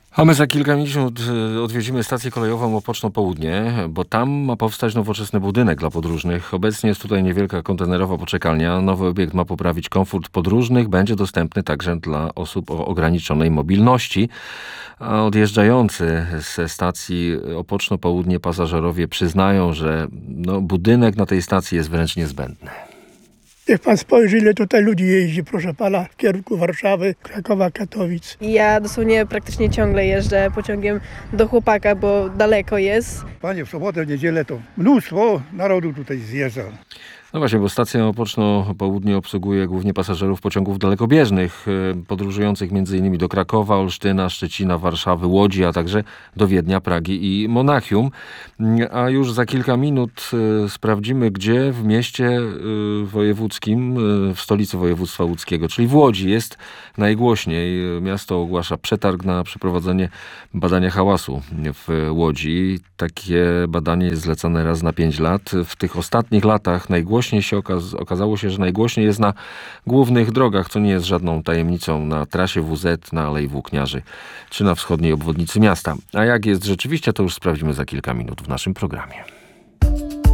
A my za kilka minut odwiedzimy stację kolejową Opoczno Południe, bo tam ma powstać nowoczesny budynek dla podróżnych. Obecnie jest tutaj niewielka kontenerowa poczekalnia. Nowy obiekt ma poprawić komfort podróżnych. Będzie dostępny także dla osób o ograniczonej mobilności. A odjeżdżający ze stacji Opoczno Południe pasażerowie przyznają, że budynek na tej stacji jest wręcz niezbędny. Niech pan spojrzy, ile tutaj ludzi jeździ, proszę pana, w kierunku Warszawy, Krakowa, Katowic. Ja dosłownie praktycznie ciągle jeżdżę pociągiem do Chłopaka, bo daleko jest. Panie, w sobotę, w niedzielę to mnóstwo narodu tutaj zjeżdża. No właśnie, bo stacja Opoczno Południe obsługuje głównie pasażerów pociągów dalekobieżnych, podróżujących m.in. do Krakowa, Olsztyna, Szczecina, Warszawy, Łodzi, a także do Wiednia, Pragi i Monachium. A już za kilka minut sprawdzimy, gdzie w mieście wojewódzkim, w stolicy województwa łódzkiego, czyli w Łodzi, jest najgłośniej. Miasto ogłasza przetarg na przeprowadzenie badania hałasu w Łodzi. Takie badanie jest zlecane raz na 5 lat. W tych ostatnich latach najgłośniej okazało się, że najgłośniej jest na głównych drogach, co nie jest żadną tajemnicą, na trasie WZ, na Alei Włókniarzy czy na wschodniej obwodnicy miasta. A jak jest rzeczywiście, to już sprawdzimy za kilka minut w naszym programie.